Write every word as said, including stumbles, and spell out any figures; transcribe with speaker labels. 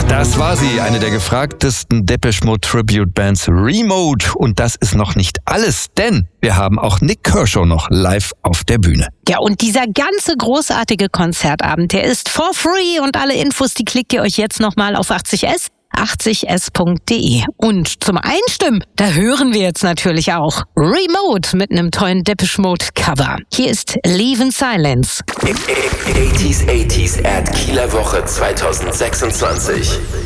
Speaker 1: Das war sie, eine der gefragtesten Depeche Mode Tribute Bands, Remote. Und das ist noch nicht alles, denn wir haben auch Nik Kershaw noch live auf der Bühne.
Speaker 2: Ja, und dieser ganze großartige Konzertabend, der ist for free und alle Infos, die klickt ihr euch jetzt nochmal auf achtzig S, achtzig S Punkt de. Und zum Einstimmen, da hören wir jetzt natürlich auch Remote mit einem tollen Depeche Mode Cover. Hier ist Leave in Silence.
Speaker 3: achtziger, achtziger at Kieler Woche zwanzig sechsundzwanzig.